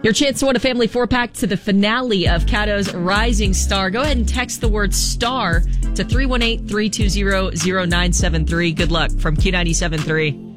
Your chance to win a family 4-pack to the finale of Cato's Rising Star. Go ahead and text the word STAR to 318-320-0973. Good luck from Q97.3.